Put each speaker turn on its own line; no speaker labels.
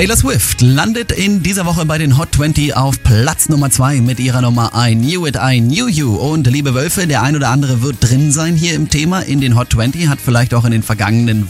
Taylor Swift landet in dieser Woche bei den Hot 20 auf Platz Nummer 2 mit ihrer Nummer I Knew It, I Knew You. Und liebe Wölfe, der ein oder andere wird drin sein hier im Thema in den Hot 20, hat vielleicht auch in den vergangenen